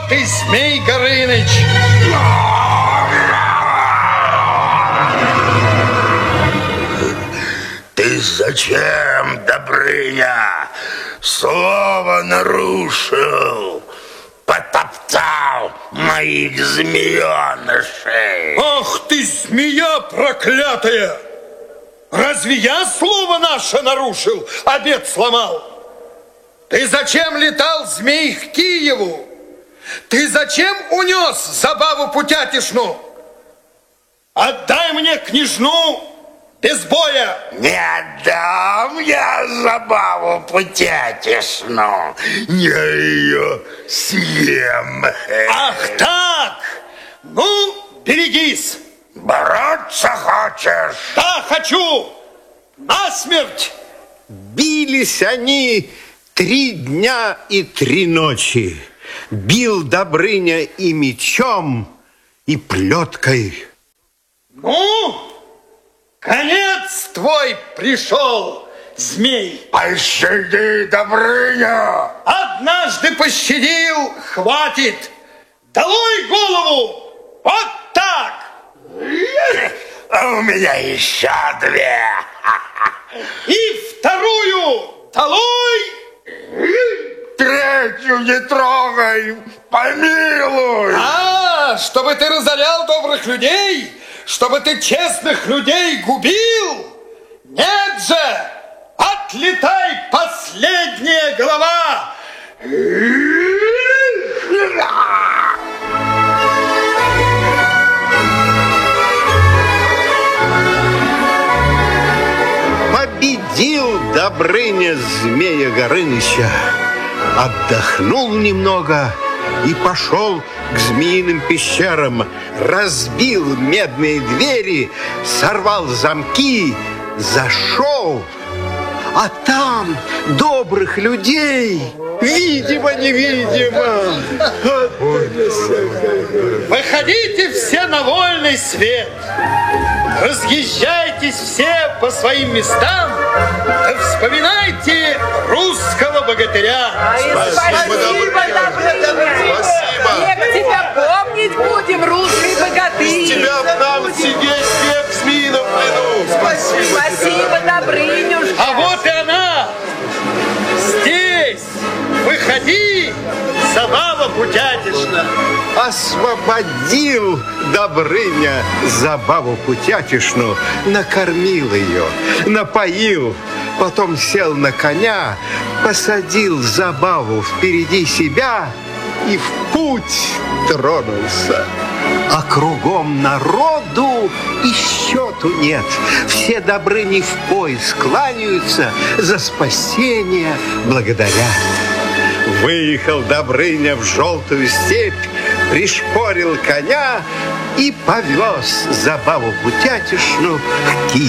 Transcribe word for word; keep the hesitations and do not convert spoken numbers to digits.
ты, Змей Горыныч! Ты зачем, Добрыня, слово нарушил? Потоптал моих змеенышей. Ах ты, змея проклятая! Разве я слово наше нарушил, обет сломал? Ты зачем летал, змей, к Киеву? Ты зачем унес забаву путятишну? Отдай мне княжну без боя. Не отдам я забаву путятишну, я ее съем. Ах так? Ну, берегись. Бороться хочешь? Да, хочу. Насмерть. Бились они три дня и три ночи. Бил Добрыня и мечом, и плеткой. Ну, конец твой пришел, змей. Пощади, Добрыня. Однажды пощадил, хватит. Долой голову. Вот так. А у меня еще две. И вторую долой. Третью не трогай, помилуй. А, чтобы ты разорял добрых людей, чтобы ты честных людей губил? Нет же! Отлетай, последняя голова! Победил Добрыня Змея Горыныча, отдохнул немного и пошел к змеиным пещерам, разбил медные двери, сорвал замки, зашел, а там добрых людей видимо-невидимо. Выходите все на вольный свет, разъезжайтесь все по своим местам, да вспоминайте русского богатыря. Спасибо, Добрыня. Спасибо. Век тебя помнить будем, русский богатырь. Без тебя нам сидеть век в змеином плену. Спасибо. Спасибо, Добрынюшка. А вот и она! Здесь! Выходи, забава путятишна! Освободил Добрыня забаву путятишну, накормил ее, напоил, потом сел на коня, посадил забаву впереди себя и в путь тронулся. А кругом народу и счету нет. Все Добрыни в пояс кланяются, за спасение благодаря. Выехал Добрыня в желтую степь, пришпорил коня и повез забаву путятишну в Киев.